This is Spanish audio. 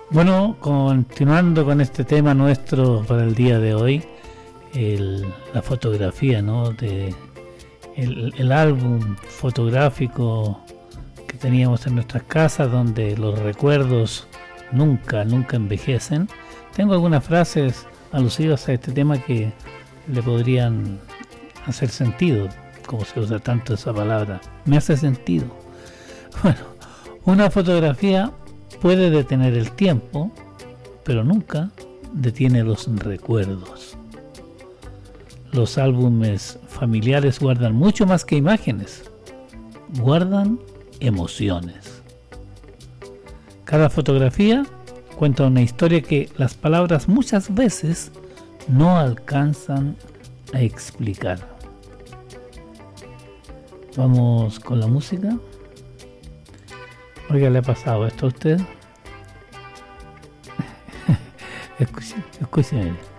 Bueno, continuando con este tema nuestro para el día de hoy, la fotografía, ¿no? El álbum fotográfico que teníamos en nuestras casas, donde los recuerdos nunca envejecen. Tengo algunas frases alusivas a este tema que le podrían hacer sentido, como se usa tanto esa palabra. Me hace sentido. Bueno, una fotografía puede detener el tiempo, pero nunca detiene los recuerdos. Los álbumes familiares guardan mucho más que imágenes, guardan emociones. Cada fotografía cuenta una historia que las palabras muchas veces no alcanzan a explicar. Vamos con la música. Oiga, ¿le ha pasado esto a usted? Escúcheme.